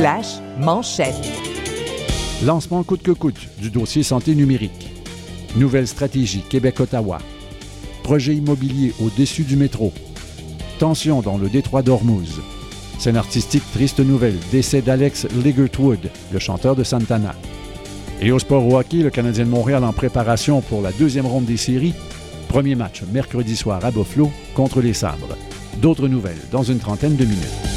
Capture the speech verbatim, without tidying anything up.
slash manchette. Lancement coûte que coûte du dossier santé numérique. Nouvelle stratégie Québec-Ottawa. Projet immobilier au-dessus du métro. Tension dans le détroit d'Ormuz. Scène artistique triste nouvelle, décès d'Alex Ligertwood, le chanteur de Santana. Et au sport au hockey, le Canadien de Montréal en préparation pour la deuxième ronde des séries. Premier match mercredi soir à Buffalo contre les Sabres. D'autres nouvelles dans une trentaine de minutes.